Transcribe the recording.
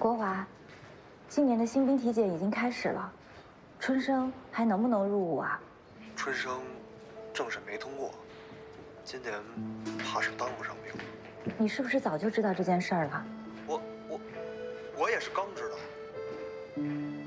国华，今年的新兵体检已经开始了，春生还能不能入伍啊？ 春生政审没通过，今年怕是当不上兵。 你是不是早就知道这件事儿了？ 我也是刚知道。